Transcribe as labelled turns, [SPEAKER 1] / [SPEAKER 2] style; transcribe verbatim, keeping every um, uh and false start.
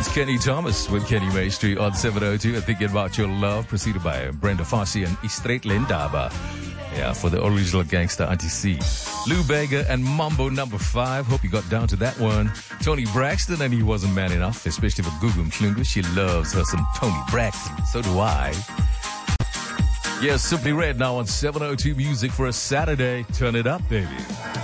[SPEAKER 1] It's Kenny Thomas with Kenny Maestri on seven oh two and Thinking About Your Love, preceded by Brenda Fassie and Istrait Lendaba. Yeah, for the original gangster Auntie C. Lou Bega and Mambo number five. Hope you got down to that one. Tony Braxton, and he wasn't man enough, especially for Gugu Mhlungu. She loves her some Tony Braxton. So do I. Yeah, Simply Red now on seven oh two Music for a Saturday. Turn it up, baby.